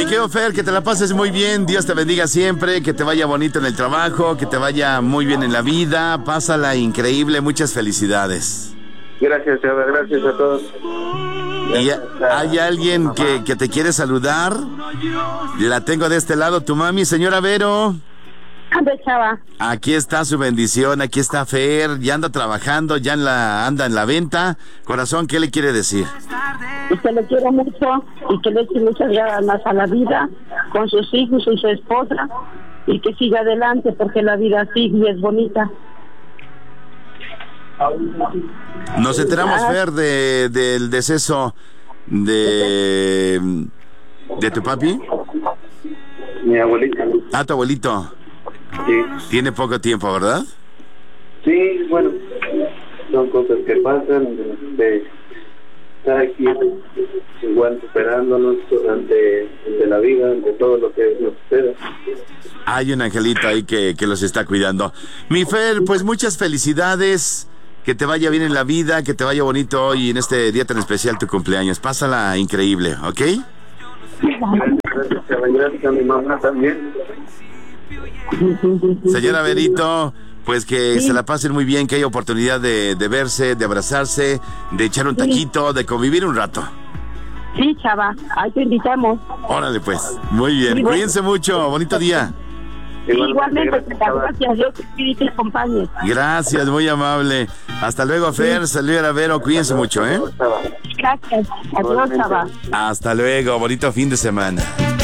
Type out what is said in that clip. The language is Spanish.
querido Fer, que te la pases muy bien, Dios te bendiga siempre, que te vaya bonito en el trabajo, que te vaya muy bien en la vida, pásala increíble, muchas felicidades. Gracias, Chava, gracias a todos. ¿Y hay alguien que te quiere saludar? La tengo de este lado, tu mami, señora Vero. Ande, Chava. Aquí está su bendición, aquí está Fer, ya anda trabajando, ya anda en la venta. Corazón, ¿qué le quiere decir? Y que le quiero mucho y que le eche muchas ganas a la vida con sus hijos y su esposa y que siga adelante porque la vida sigue y es bonita. Nos enteramos, Fer, del deceso de tu papi. Mi abuelita. Ah, tu abuelito. Sí. Tiene poco tiempo, ¿verdad? Sí, bueno, son cosas que pasan de estar aquí igual superándonos durante la vida, de todo lo que nos sucede. Hay un angelito ahí que los está cuidando. Mi Fer, pues muchas felicidades, que te vaya bien en la vida, que te vaya bonito hoy en este día tan especial, tu cumpleaños. Pásala increíble, ¿ok? Gracias, gracias a mi mamá también. Señora Verito, pues que se la pasen muy bien, que haya oportunidad de verse, de abrazarse, de echar un taquito, de convivir un rato. Sí, Chava, ahí te invitamos. Órale pues, muy bien, Sí, bueno. cuídense mucho, bonito día. Igualmente, gracias, Dios te espíritu y acompañe. Gracias, muy amable. Hasta luego, Fer, señora Vero, cuídense mucho, ¿eh? Gracias, adiós, Chava. Hasta luego, bonito fin de semana.